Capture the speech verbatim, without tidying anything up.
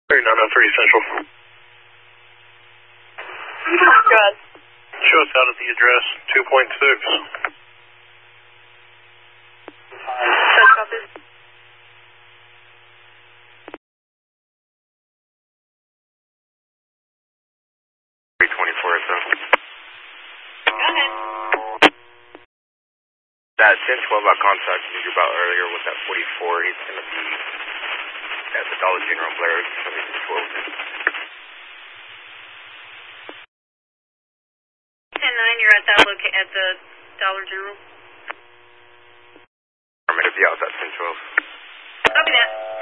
nine oh three Central. Go ahead. Show us out at the address, two point six. That's copy. three twenty-four or so. Go ahead. That ten twelve I contacted you about earlier with that forty-four, he's going to be at the Dollar General Blair, twelve. ten nine, you're at that loca at the Dollar General. I'm going to be out at ten twelve. Copy that.